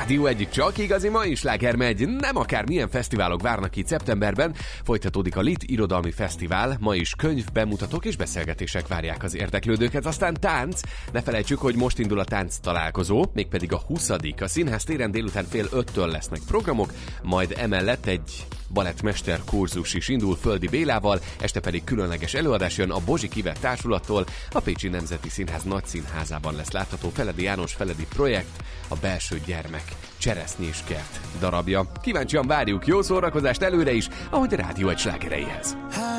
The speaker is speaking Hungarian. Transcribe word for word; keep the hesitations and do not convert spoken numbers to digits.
Rádió egyik csak igazi mai sláger megy. Nem akármilyen fesztiválok várnak itt szeptemberben. Folytatódik a Lit Irodalmi Fesztivál. Ma is könyv, bemutatók és beszélgetések várják az érdeklődőket. Aztán tánc. Ne felejtsük, hogy most indul a tánc találkozó, mégpedig a huszadik. A Színház téren délután fél öttől lesznek programok, majd emellett egy balettmester kurzus is indul Földi Bélával, este pedig különleges előadás jön a Bozsik Ivett Társulattól. A Pécsi Nemzeti Színház Nagyszínházában lesz látható Feledi János Feledi projekt, a Belső Gyermek Cseresznyés kert darabja. Kíváncsian várjuk, jó szórakozást előre is, ahogy a Rádió egy slágereihez.